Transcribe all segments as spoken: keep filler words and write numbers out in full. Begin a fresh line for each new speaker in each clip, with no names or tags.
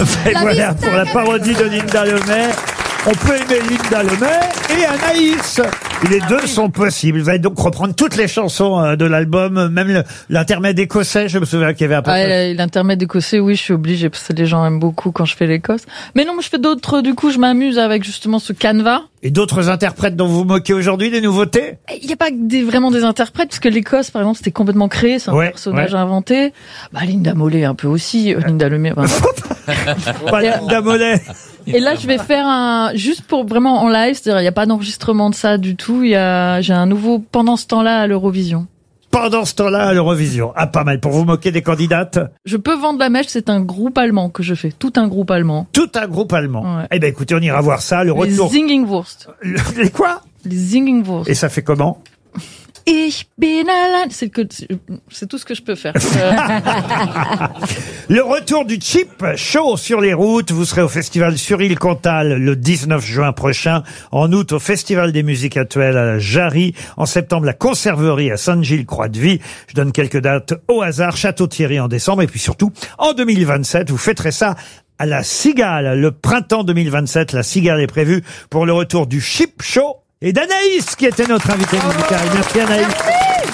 Et voilà pour la parodie de Linda Lemay. On peut aimer Linda Lemay et Anaïs. Les deux sont possibles. Vous allez donc reprendre toutes les chansons de l'album, même le, l'intermède écossais. Je me souviens qu'il y avait un peu.
Ah, l'intermède écossais, oui, je suis obligée parce que les gens aiment beaucoup quand je fais l'Écosse. Mais non, je fais d'autres. Du coup, je m'amuse avec justement ce canevas.
Et d'autres interprètes dont vous vous moquez aujourd'hui, des nouveautés?
Il n'y a pas des, vraiment des interprètes, parce que l'Écosse, par exemple, c'était complètement créé, c'est un
ouais,
personnage
ouais.
inventé. Bah, Linda Mollet un peu aussi, euh, Linda Lemay. Bah,
pas Linda Mollet.
Et là, je vais faire un, juste pour vraiment en live, c'est-à-dire il n'y a pas d'enregistrement de ça du tout. Il y a, j'ai un nouveau pendant ce temps-là à l'Eurovision.
Pendant ce temps-là à l'Eurovision. Ah, pas mal. Pour vous moquer des candidates?
Je peux vendre la mèche, c'est un groupe allemand que je fais. Tout un groupe allemand.
Tout un groupe allemand.
Ouais.
Eh ben, écoutez, on ira voir ça. Le
Les
retour.
Zingingwurst.
Les quoi?
Les Zingingwurst.
Et ça fait comment?
Ich bin allein. C'est que, c'est tout ce que je peux faire.
Le retour du Cheap Show sur les routes. Vous serez au festival sur Île Cantal le dix-neuf juin prochain. En août, au festival des musiques actuelles à Jarry. En septembre, la Conserverie à Sainte-Gilles-Croix-de-Vie. Je donne quelques dates au hasard. Château-Thierry en décembre. Et puis surtout, en deux mille vingt-sept, vous fêterez ça à la Cigale. Le printemps deux mille vingt-sept, la Cigale est prévue pour le retour du Cheap Show. Et d'Anaïs, qui était notre invitée musicale. Merci Anaïs. Merci.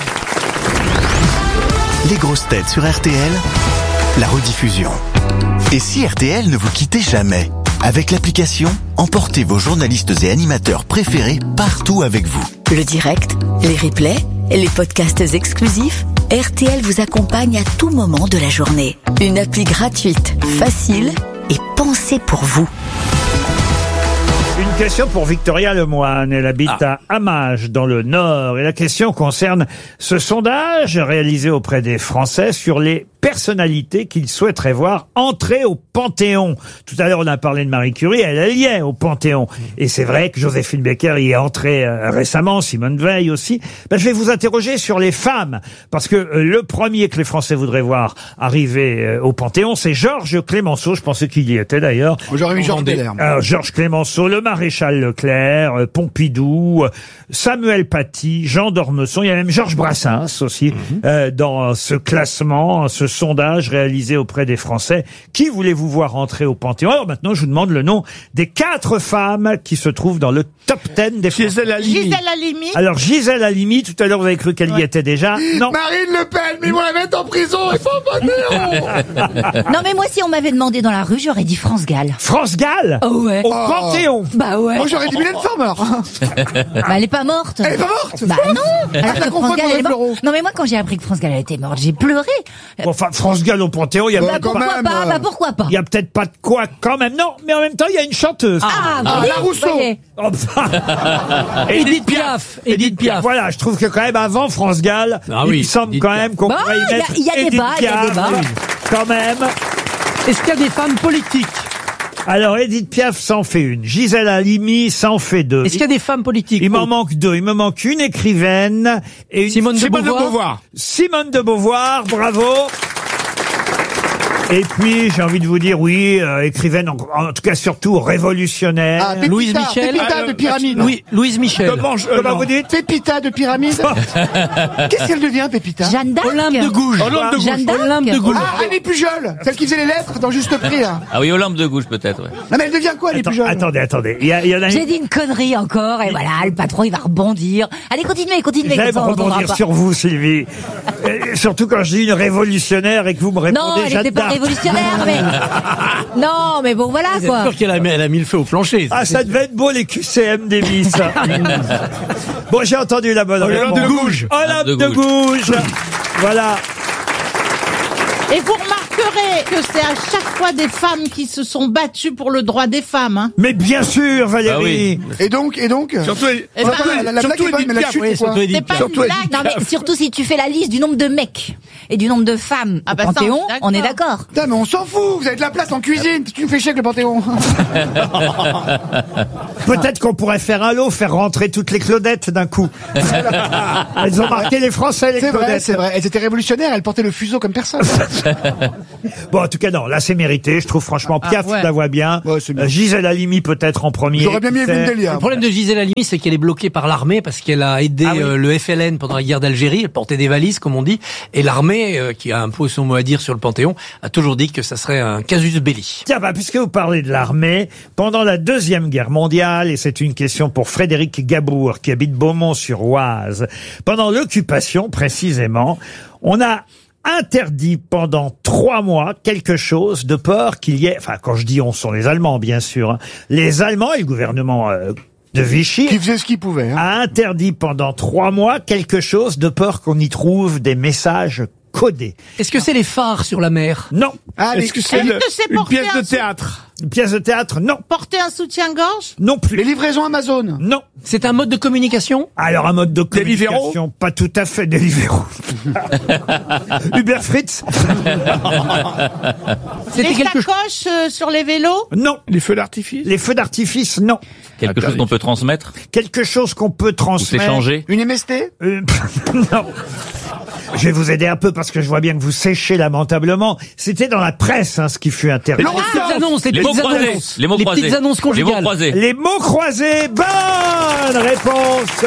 Les grosses têtes sur R T L, la rediffusion. Et si R T L ne vous quittait jamais? Avec l'application, emportez vos journalistes et animateurs préférés partout avec vous.
Le direct, les replays, les podcasts exclusifs, R T L vous accompagne à tout moment de la journée. Une appli gratuite, facile et pensée pour vous.
Une question pour Victoria Lemoine. Elle habite ah. à Hamage, dans le Nord. Et la question concerne ce sondage réalisé auprès des Français sur les personnalités qu'ils souhaiteraient voir entrer au Panthéon. Tout à l'heure, on a parlé de Marie Curie. Elle y est au Panthéon. Et c'est vrai que Joséphine Baker y est entrée euh, récemment, Simone Veil aussi. Ben, je vais vous interroger sur les femmes. Parce que euh, le premier que les Français voudraient voir arriver euh, au Panthéon, c'est Georges Clémenceau. Je pensais qu'il y était d'ailleurs.
J'aurais mis Georges Delerme.
Alors, Georges Clémenceau, le maréchal Leclerc, euh, Pompidou, euh, Samuel Paty, Jean d'Ormesson. Il y a même Georges Brassens aussi mm-hmm. euh, dans ce classement, ce sondage réalisé auprès des Français. Qui voulez-vous voir entrer au Panthéon? Alors maintenant, je vous demande le nom des quatre femmes qui se trouvent dans le top dix des Français.
Gisèle Halimi.
Gisèle Halimi.
Alors, Gisèle Halimi, tout à l'heure, vous avez cru qu'elle ouais. y était déjà. Non.
Marine Le Pen, mais ils vont la mettre en prison, il faut au Panthéon.
Non, mais moi, si on m'avait demandé dans la rue, j'aurais dit France Gall.
France Gall?
Oh ouais.
Au
oh.
Panthéon?
Bah ouais.
Moi, j'aurais dit Mylène Farmer.
Bah, elle est pas morte.
Elle est pas morte?
Bah non. Alors que France Gall, elle est morte. Non, mais moi, quand j'ai appris que France Gall, elle était morte, j'ai pleuré.
Bon, enfin, France Gall au Panthéon, il y a
bah,
peut-être
pourquoi
pas...
pas, bah pourquoi pas.
Il y a peut-être pas de quoi quand même. Non, mais en même temps, il y a une chanteuse.
Ah,
ah,
oui,
la Rousseau.
Oh, bah.
Edith Piaf. Edith Piaf.
Voilà, je trouve que quand même avant France Gall,
ah,
il
oui,
me semble
Edith
quand
Piaf.
même qu'on
bah,
pourrait y mettre
Il y a, y a
Edith
débat, il y a débat.
Oui, quand même.
Est-ce qu'il y a des femmes politiques?
Alors, Edith Piaf s'en fait une. Gisèle Halimi s'en fait deux.
Est-ce qu'il y a des femmes politiques?
Il m'en manque deux. Il me manque une écrivaine et une...
Simone de
Simone
Beauvoir.
de Beauvoir.
Simone de Beauvoir, bravo. Et puis, j'ai envie de vous dire, oui, euh, écrivaine, en, en tout cas surtout révolutionnaire.
Ah, Pépita,
Louise Michel.
Pépita
Ah,
de Pyramide.
Louis, Louise Michel.
Comment, je- comment vous dites?
Pépita de Pyramide. Qu'est-ce qu'elle devient, Pépita?
Jeanne d'Arc.
Olympe de Gouges.
Olympe de Gouges.
Jeanne d'Arc.
Olympe de Gouges.
Ah, Annie Pujol, celle qui faisait les lettres dans Juste Prix, là.
Ah oui, Olympe de Gouges peut-être, ouais.
Non, mais elle devient quoi, Annie
Attends,
Pujol?
attendez, attendez. Il y, a, il y en a
J'ai
une...
dit une connerie encore, et voilà, le patron, il va rebondir. Allez, continuez, continuez.
J'aime
comme ça, on entendra
rebondir
pas.
sur vous, Sylvie. Et surtout quand je dis une révolutionnaire et que vous me répondez
Non, elle
Jeanne
n'était pas
d'Arc.
révolutionnaire, mais... Non, mais bon, voilà,
C'est
quoi.
sûr qu'elle a, elle a mis le feu au plancher.
Ah, ça devait être beau, les Q C M des Miss. Bon, j'ai entendu la bonne
Olympe
réponse.
de Gouges.
Olympe
de
de Gouges. Voilà.
Et vous remarquerez que c'est à chaque fois des femmes qui se sont battues pour le droit des femmes. Hein.
Mais bien sûr, Valérie.
Ah oui.
Et donc, et donc?
Surtout,
Eh
Enfin,
ben,
la, la blague est bonne, mais la chute,
Oui,
c'est quoi?
surtout Edith
C'est pas
Piaf.
une blague.
Non, mais surtout si tu fais la liste du nombre de mecs et du nombre de femmes
Ah
au
bah ça, on est
Panthéon,
d'accord.
on est d'accord.
Putain, mais on s'en fout, vous avez de la place en cuisine, tu me fais chier avec le Panthéon.
Peut-être qu'on pourrait faire un lot, faire rentrer toutes les Claudettes d'un coup. Elles ont marqué les Français, les
C'est vrai,
Claudettes.
c'est vrai. Elles étaient révolutionnaires, elles portaient le fuseau comme personne.
Bon, en tout cas, non, là, c'est mérité. Je trouve franchement, Piaf,
ouais.
je la vois bien.
Ouais, c'est bien.
Euh, Gisèle Halimi, peut-être en premier.
J'aurais bien mis
C'est-
Evelyne Delia.
Le problème de Gisèle Halimi, c'est qu'elle est bloquée par l'armée parce qu'elle a aidé
Ah oui.
euh, le F L N pendant la guerre d'Algérie. Elle portait des valises, comme on dit. Et l'armée, euh, qui a un peu son mot à dire sur le Panthéon, a toujours dit que ça serait un casus belli.
Tiens, bah, puisque vous parlez de l'armée, pendant la Deuxième Guerre mondiale, et c'est une question pour Frédéric Gabour, qui habite Beaumont-sur-Oise, pendant l'occupation, précisément, on a interdit pendant trois mois quelque chose de peur qu'il y ait, enfin, quand je dis on, sont les Allemands, bien sûr, hein, les Allemands et le gouvernement euh, de Vichy
Qui faisait ce qu'il pouvait. Hein.
a interdit pendant trois mois quelque chose de peur qu'on y trouve des messages codés.
Est-ce que c'est les phares sur la mer?
Non.
Ah, les,
Est-ce que c'est
une
porter
pièce
un
de
sou-
théâtre.
Une pièce de théâtre? Non.
Porter un soutien-gorge?
Non plus.
Les livraisons Amazon.
Non.
C'est un mode de communication?
Alors, un mode de
Deliveroo
communication, pas tout à fait Deliveroo. Uber Fritz?
C'était
Les
quelque chose.
sacoches euh, sur les vélos?
Non.
Les feux d'artifice.
Les feux d'artifice, non.
Quelque chose qu'on peut transmettre
Quelque chose qu'on peut
ou
transmettre.
s'échanger.
Une M S T.
Euh, non. Je vais vous aider un peu parce que je vois bien que vous séchez lamentablement. C'était dans la presse, hein, ce qui fut interdit.
Non,
Les petites annonces, les
Les mots
petites
croisés.
annonces.
Les mots
les
croisés.
petites annonces
Les mots
conjugales.
croisés.
Les mots croisés, bonne réponse.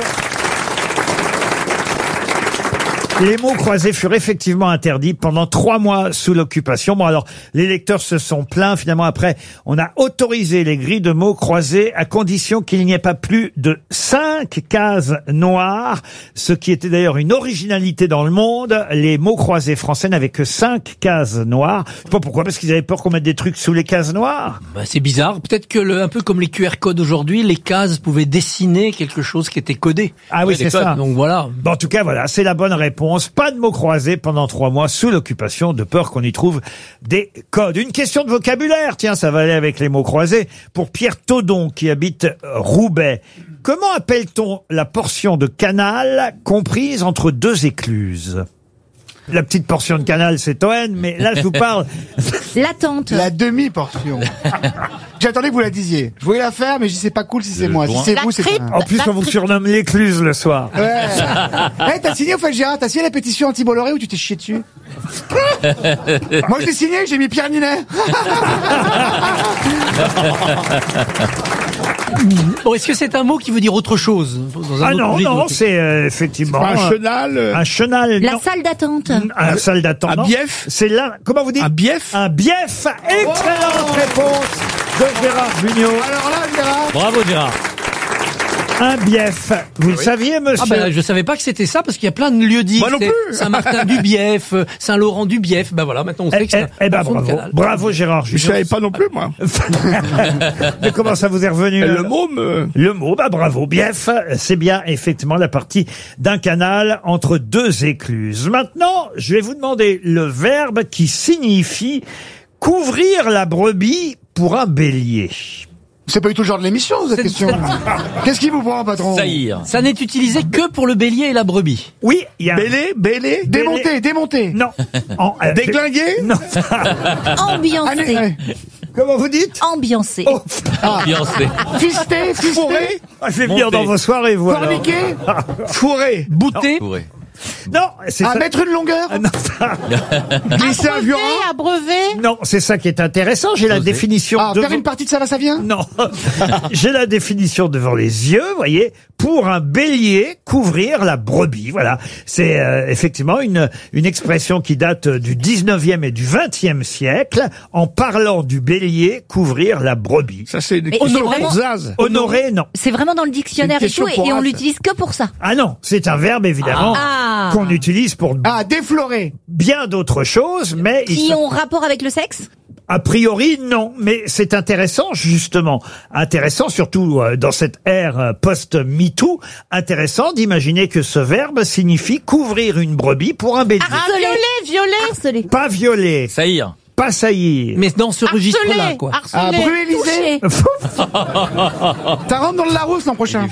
Les mots croisés furent effectivement interdits pendant trois mois sous l'occupation. Bon, alors, les lecteurs se sont plaints. Finalement, après, on a autorisé les grilles de mots croisés à condition qu'il n'y ait pas plus de cinq cases noires, ce qui était d'ailleurs une originalité dans le monde. Les mots croisés français n'avaient que cinq cases noires. Je sais pas pourquoi, parce qu'ils avaient peur qu'on mette des trucs sous les cases noires.
Bah, c'est bizarre. Peut-être que le, un peu comme les Q R codes aujourd'hui, les cases pouvaient dessiner quelque chose qui était codé.
Ah oui,
Ouais,
c'est
des codes.
ça.
Donc voilà.
Bon, en tout cas, voilà, c'est la bonne réponse. Pas de mots croisés pendant trois mois sous l'occupation, de peur qu'on y trouve des codes. Une question de vocabulaire, tiens, ça va aller avec les mots croisés. Pour Pierre Taudon, qui habite Roubaix, comment appelle-t-on la portion de canal comprise entre deux écluses? La petite portion de canal, c'est Toen, mais là, je vous parle...
L'attente.
La demi-portion. J'attendais que vous la disiez. Je voulais la faire, mais je dis c'est pas cool si c'est
Le
moi.
joint.
Si c'est
La
vous, c'est
crypte.
pas.
En plus, on vous surnomme l'écluse le soir.
Ouais. Hey, t'as signé au fait, Gérard, t'as signé la pétition anti-Bolloré ou tu t'es chié dessus? Moi, je l'ai signé, j'ai mis Pierre Ninet.
Bon, est-ce que c'est un mot qui veut dire autre chose dans un
Ah
autre
non,
registre?
non, c'est euh, effectivement...
Un
euh,
chenal. euh,
Un chenal,
La
non.
salle d'attente.
Un salle d'attente.
Un
non.
bief.
C'est là. Comment vous dites?
Un bief.
Un bief. Excellente réponse de Gérard Jugnot.
Alors là, Gérard.
Bravo Gérard.
Un bief. Vous le saviez, monsieur?
Ah ben, je savais pas que c'était ça parce qu'il y a plein de lieux dits.
Moi non
C'est
plus.
Saint-Martin du Bief, euh, Saint-Laurent du Bief. Ben voilà, maintenant on sait
Eh,
que c'est
eh, eh
un
ben,
fond de
bravo.
canal.
Bravo, Gérard Jugnot.
Je savais pas non plus, moi.
Mais comment ça vous est revenu?
Le
alors
mot me...
Le mot, bah bravo. Bief, c'est bien effectivement la partie d'un canal entre deux écluses. Maintenant, je vais vous demander le verbe qui signifie couvrir la brebis pour un bélier.
C'est pas du tout le genre de l'émission, cette question. Qu'est-ce qui vous prend, patron?
Saillir.
Ça n'est utilisé que pour le bélier et la brebis.
Oui, il y a...
Bélé, bélé, démonter, démonter.
Non. En- euh,
Déglinguer.
Non.
Allez,
Ambiancé.
allez.
Comment vous dites?
Ambiancé.
Oh,
Ambiancé.
Fister, fister.
ah, je vais venir
Monter.
dans vos soirées, vous. alors.
Forniquer. Fourrer.
Bouter.
Pourrait.
Non, c'est
À
ça.
mettre une longueur.
Ah, non, ça-
Glisser un
Abreuver,
violon.
abreuver.
non, c'est ça qui est intéressant. J'ai la
Oser.
définition
Ah,
de
faire une partie de ça va, ça vient.
Non, j'ai la définition devant les yeux, vous voyez, pour un bélier, couvrir la brebis. Voilà, c'est euh, effectivement une, une expression qui date du dix-neuvième et du vingtième siècle, en parlant du bélier, couvrir la brebis.
Ça, c'est une
Mais
question
c'est vraiment-
pour Zaz.
Honoré, non.
C'est vraiment dans le dictionnaire
C'est
et
une
tout,
question
et
pour
on
As.
l'utilise que pour ça.
Ah non, c'est un verbe, évidemment,
Ah.
qu'on utilise pour
Ah, déflorer.
bien d'autres choses, mais il
Qui
se-
ont rapport avec le sexe?
a priori, non, mais c'est intéressant, justement. Intéressant, surtout euh, dans cette ère euh, post-MeToo, intéressant d'imaginer que ce verbe signifie couvrir une brebis pour un bélier.
Ah,
Harceler.
violer, violer.
Harceler.
Pas violer,
Saillir.
pas saillir.
Mais dans ce registre-là,
Harceler.
quoi.
Ah,
Harceler.
brûler l'Élysée.
Toucher.
Ça rentre dans le Larousse l'an prochain.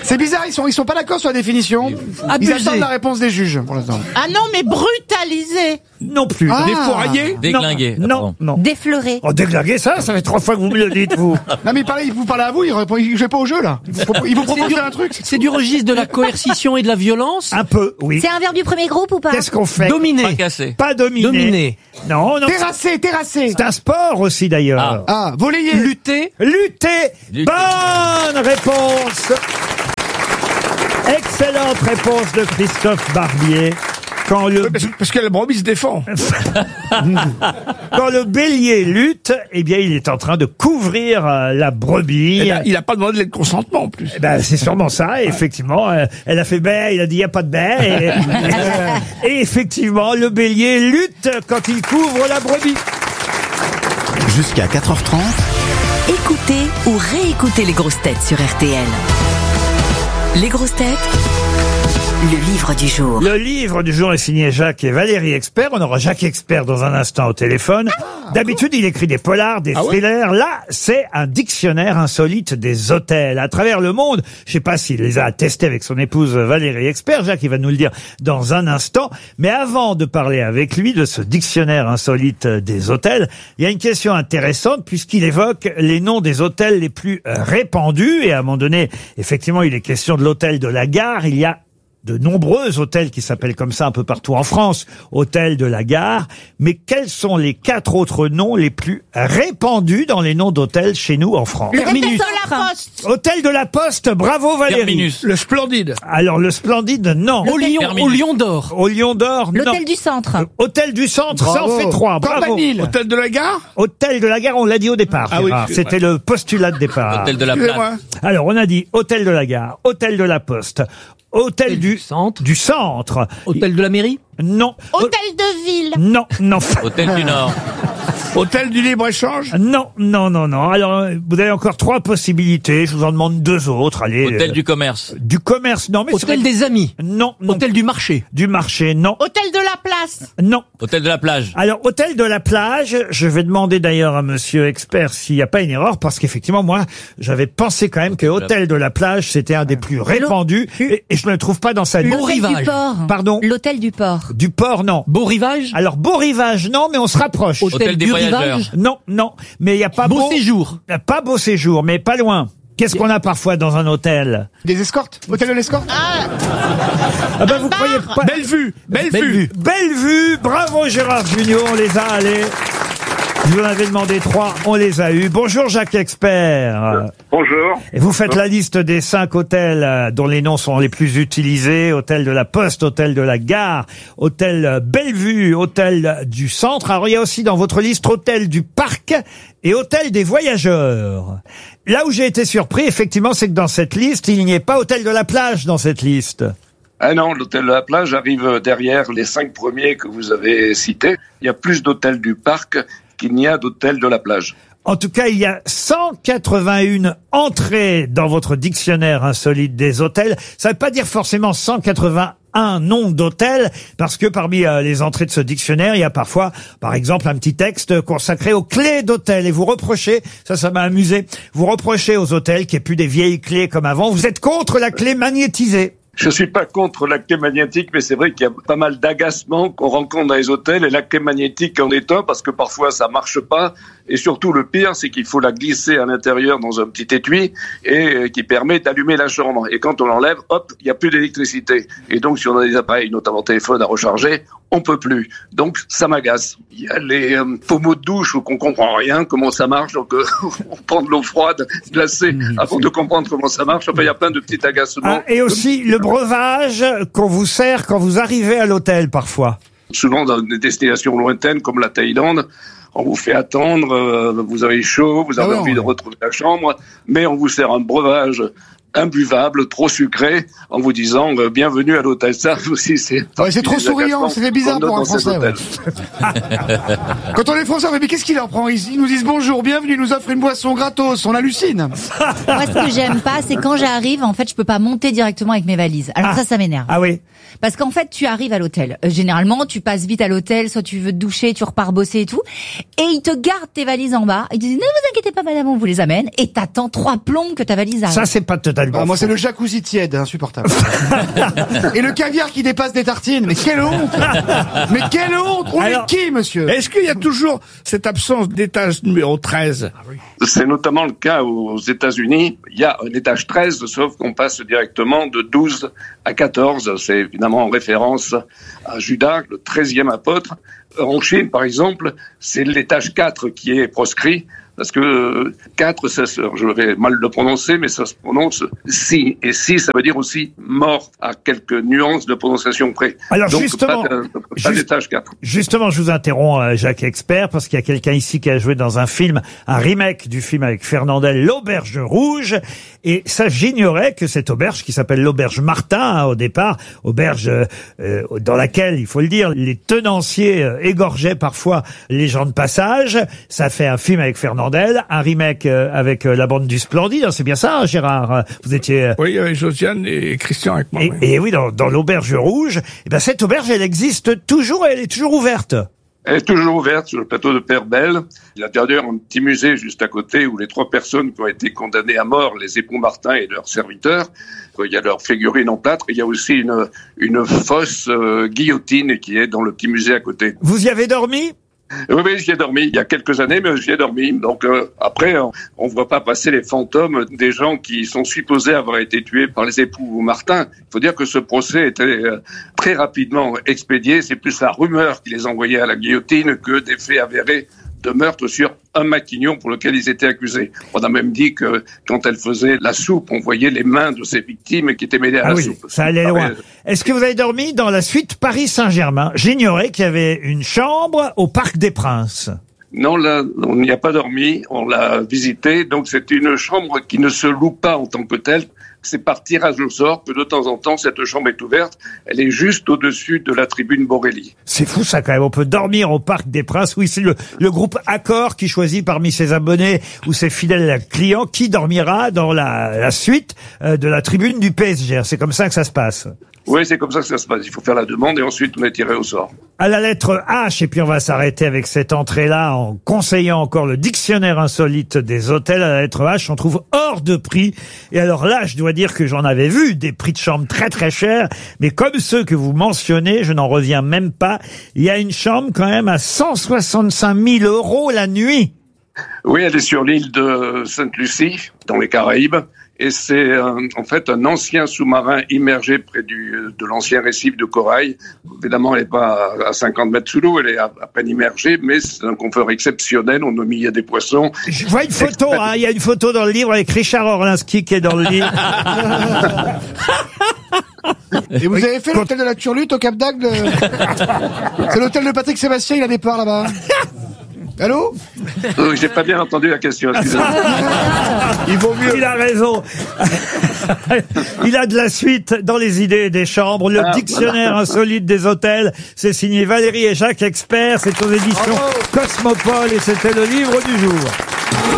C'est bizarre, ils sont, ils sont pas d'accord sur la définition. Ils attendent la réponse des juges, pour l'instant.
Ah non, mais brutalisé.
Non plus.
Ah.
Défouraillé?
Déglingué.
Non, non, non.
Défleuré.
Oh, déglingué, ça, ça fait trois fois que vous me le dites, vous.
Non, mais il parlait, vous parlez à vous, il répond, il joue pas au jeu, là. Il vous, propose- il vous propose
du-
un truc.
C'est du registre de la coercition et de la violence.
Un peu, oui.
C'est un verbe du premier groupe ou pas?
Qu'est-ce qu'on fait?
Dominé.
Fracassé.
Pas dominer.
Dominer.
Non, non.
Terrassé, terrassé.
C'est un sport aussi, d'ailleurs.
Ah, voler.
Lutter.
Lutter.
Lutter.
Bonne réponse. Excellente réponse de Christophe Barbier. Quand le,
Parce, parce que la brebis se défend.
quand le bélier lutte, eh bien, il est en train de couvrir euh, la brebis.
Eh ben, il a pas demandé le consentement en plus.
Eh ben, c'est sûrement ça, et effectivement. euh, elle a fait baie, il a dit, il n'y a pas de baie. Et, et effectivement, le bélier lutte quand il couvre la brebis.
Jusqu'à quatre heures trente,
Écoutez ou réécoutez les grosses têtes sur R T L. Les grosses têtes, le livre du jour.
Le livre du jour est signé Jacques et Valérie Expert. On aura Jacques Expert dans un instant au téléphone. D'habitude, il écrit des polars, des
Ah ouais
thrillers. Là, c'est un dictionnaire insolite des hôtels à travers le monde. Je sais pas s'il les a testés avec son épouse Valérie Expert. Jacques, il va nous le dire dans un instant. Mais avant de parler avec lui de ce dictionnaire insolite des hôtels, il y a une question intéressante puisqu'il évoque les noms des hôtels les plus euh, répandus. Et à un moment donné, effectivement, il est question de l'hôtel de la Gare. Il y a de nombreux hôtels qui s'appellent comme ça un peu partout en France, hôtel de la Gare. Mais quels sont les quatre autres noms les plus répandus dans les noms d'hôtels chez nous en France?
Le
Terminus.
de la Poste.
Hôtel de la Poste, bravo Valérie.
Terminus.
Le Splendide.
Alors le Splendide, non.
Au Lion,
Terminus.
au Lion d'Or.
Au Lion d'Or, non.
L'hôtel du centre.
Hôtel du Centre, ça en
Bravo.
fait trois, bravo.
Campanile.
Hôtel de la Gare.
Hôtel de la Gare, on l'a dit au départ.
Ah oui,
Gérard.
excusez-moi.
C'était le postulat de départ.
Hôtel de la
Excusez-moi.
Place.
Alors on a dit Hôtel de la Gare, Hôtel de la Poste, Hôtel
Hôtel
du,
du Centre.
du Centre.
Hôtel de la mairie.
Non.
Hôtel de ville.
Non, non.
Hôtel du Nord.
Hôtel du libre-échange.
Non, non, non, non. Alors, vous avez encore trois possibilités. Je vous en demande deux autres. Allez.
Hôtel
euh,
du commerce.
du commerce, non, mais c'est
Hôtel
vrai-
des amis.
Non, non.
Hôtel du marché.
Du marché, non,
Hôtel de la Place.
non.
Hôtel de la plage.
Alors, hôtel de la plage, je vais demander d'ailleurs à monsieur expert s'il n'y a pas une erreur, parce qu'effectivement, moi, j'avais pensé quand même que hôtel de la plage, c'était un des plus répandus, et, et je ne le trouve pas dans sa liste.
Bon
L'hôtel du
rivage.
port.
Pardon.
L'hôtel du port.
Du port, non.
Beau rivage.
Alors, beau rivage, non, mais on se rapproche.
Hôtel des
du
voyageurs.
rivage.
Non, non, mais il n'y a pas
Beau
beau,
séjour.
pas beau séjour, mais pas loin. Qu'est-ce qu'on a parfois dans un hôtel?
Des escortes. Hôtel de l'escorte.
Ah ben, vous croyez pas...
Bellevue. Bellevue.
Bellevue.
Belle vue, bravo Gérard Junior, on les a allés. Je vous en avais demandé trois, on les a eus. Bonjour Jacques Expert.
Bonjour.
Et vous faites la liste des cinq hôtels euh, dont les noms sont les plus utilisés. Hôtel de la Poste, Hôtel de la Gare, Hôtel euh, Bellevue, Hôtel du Centre. Alors il y a aussi dans votre liste Hôtel du Parc et Hôtel des Voyageurs. Là où j'ai été surpris, effectivement, c'est que dans cette liste, il n'y ait pas Hôtel de la Plage dans cette liste.
Ah non, l'hôtel de la plage arrive derrière les cinq premiers que vous avez cités. Il y a plus d'hôtels du parc qu'il n'y a d'hôtels de la plage.
En tout cas, il y a cent quatre-vingt-un entrées dans votre dictionnaire insolite des hôtels. Ça ne veut pas dire forcément cent quatre-vingt-un noms d'hôtels, parce que parmi euh, les entrées de ce dictionnaire, il y a parfois, par exemple, un petit texte consacré aux clés d'hôtel. Et vous reprochez, ça, ça m'a amusé, vous reprochez aux hôtels qu'il n'y ait plus des vieilles clés comme avant. Vous êtes contre la clé magnétisée.
Je suis pas contre la clé magnétique, mais c'est vrai qu'il y a pas mal d'agacements qu'on rencontre dans les hôtels, et la clé magnétique en est un, parce que parfois ça marche pas, et surtout le pire, c'est qu'il faut la glisser à l'intérieur dans un petit étui, et qui permet d'allumer la chambre. Et quand on l'enlève, hop, il y a plus d'électricité. Et donc si on a des appareils, notamment téléphone, à recharger, on peut plus. Donc ça m'agace. Il y a les euh, pommeaux de douche où qu'on comprend rien, comment ça marche, donc euh, on prend de l'eau froide, glacée, avant de comprendre comment ça marche. Enfin, il y a plein de petits agacements.
Ah, et aussi le breuvage qu'on vous sert quand vous arrivez à l'hôtel parfois.
Souvent dans des destinations lointaines comme la Thaïlande, on vous fait attendre, euh, vous avez chaud, vous avez
Ah ouais,
envie
ouais.
de retrouver la chambre, mais on vous sert un breuvage imbuvable, trop sucré, en vous disant euh, bienvenue à l'hôtel. Ça aussi, c'est
Ouais, c'est trop
des
souriant,
agacements
ça fait bizarre
qu'on
pour un
donne dans ces
Français. Ouais.
hôtels.
Quand on est français, on fait, mais qu'est-ce qu'il leur prend? Ils ils nous disent bonjour, bienvenue, ils nous offrent une boisson gratos, on hallucine.
Moi, ce que j'aime pas, c'est quand j'arrive, en fait, je peux pas monter directement avec mes valises. Alors
Ah.
ça, ça m'énerve.
Ah oui.
Parce qu'en fait, tu arrives à l'hôtel. Euh, généralement, tu passes vite à l'hôtel, soit tu veux te doucher, tu repars bosser et tout. Et ils te gardent tes valises en bas. Ils te disent, ne vous inquiétez pas, madame, on vous les amène. Et t'attends trois plombes que ta valise arrive.
Ça, c'est pas tout à tellement
Ah, moi,
faux.
c'est le jacuzzi tiède, insupportable. Et le caviar qui dépasse des tartines. Mais quelle honte! Mais quelle honte! On
Alors,
est qui, monsieur?
Est-ce qu'il y a toujours cette absence d'étage numéro treize?
C'est notamment le cas aux États-Unis. Il y a un étage treize, sauf qu'on passe directement de douze à quatorze. C'est évidemment en référence à Judas, le treizième apôtre. En Chine, par exemple, c'est l'étage quatre qui est proscrit. Parce que quatre, ça, je vais mal le prononcer, mais ça se prononce si. Et si, ça veut dire aussi mort, à quelques nuances de prononciation près.
Alors
Donc,
justement,
pas, de- pas
juste-
d'étage quatre.
Justement, je vous interromps, euh, Jacques Expert, parce qu'il y a quelqu'un ici qui a joué dans un film, un remake du film avec Fernandel, L'Auberge Rouge. Et ça, j'ignorais que cette auberge, qui s'appelle l'Auberge Martin, hein, au départ, auberge euh, euh, dans laquelle, il faut le dire, les tenanciers euh, égorgeaient parfois les gens de passage. Ça fait un film avec Fernandel, un remake euh, avec euh, la bande du Splendide. C'est bien ça, hein, Gérard? Vous étiez... euh,
Oui, il y avait Josiane et Christian avec moi.
et,
oui.
et oui, dans, dans l'Auberge Rouge, eh ben, cette auberge, elle existe toujours et elle est toujours ouverte.
Elle est toujours ouverte sur le plateau de Père-Belle. Il y a d'ailleurs un petit musée juste à côté où les trois personnes qui ont été condamnées à mort, les époux Martin et leurs serviteurs, il y a leur figurine en plâtre. Il y a aussi une, une fosse euh, guillotine qui est dans le petit musée à côté.
Vous y avez dormi?
Oui, oui, j'y ai dormi il y a quelques années, mais j'y ai dormi. Donc euh, après, on, on voit pas passer les fantômes des gens qui sont supposés avoir été tués par les époux Martin. Il faut dire que ce procès était euh, très rapidement expédié. C'est plus la rumeur qui les envoyait à la guillotine que des faits avérés de meurtre sur un maquignon pour lequel ils étaient accusés. On a même dit que quand elle faisait la soupe, on voyait les mains de ces victimes qui étaient mêlées à
Ah
la
oui,
soupe.
ça allait loin. Est-ce que vous avez dormi dans la suite Paris-Saint-Germain? J'ignorais qu'il y avait une chambre au Parc des Princes.
Non, là, on n'y a pas dormi, on l'a visité. Donc, c'est une chambre qui ne se loue pas en tant que telle. C'est par tirage au sort que de temps en temps, cette chambre est ouverte. Elle est juste au-dessus de la tribune Borelli.
C'est fou ça quand même, on peut dormir au Parc des Princes. Oui, c'est le, le groupe Accor qui choisit parmi ses abonnés ou ses fidèles clients qui dormira dans la, la suite euh, de la tribune du P S G. C'est comme ça que ça se passe.
Oui, c'est comme ça que ça se passe. Il faut faire la demande et ensuite on est tiré au sort.
À la lettre H, et puis on va s'arrêter avec cette entrée-là en conseillant encore le dictionnaire insolite des hôtels. À la lettre H, on trouve hors de prix. Et alors là, je dois dire que j'en avais vu des prix de chambre très très chers, mais comme ceux que vous mentionnez, je n'en reviens même pas. Il y a une chambre quand même à cent soixante-cinq mille euros la nuit.
Oui, elle est sur l'île de Sainte-Lucie, dans les Caraïbes. Et c'est euh, en fait un ancien sous-marin immergé près du, de l'ancien récif de corail. Évidemment, elle n'est pas à cinquante mètres sous l'eau, elle est à, à peine immergée, mais c'est un confort exceptionnel. On a mis il y a des poissons.
Je vois une photo, hein, il y a une photo dans le livre avec Richard Orlinski qui est dans le livre.
Et vous avez fait l'hôtel de la Turlute au Cap d'Agde? C'est l'hôtel de Patrick Sébastien, il a des parts là-bas. Allô?
Euh, J'ai pas bien entendu la question. excusez-moi.
Il vaut mieux. Il a raison. Il a de la suite dans les idées des chambres. Le
Ah,
dictionnaire
voilà.
insolite des hôtels. C'est signé Valérie et Jacques Expert. C'est aux éditions Cosmopole et c'était le livre du jour.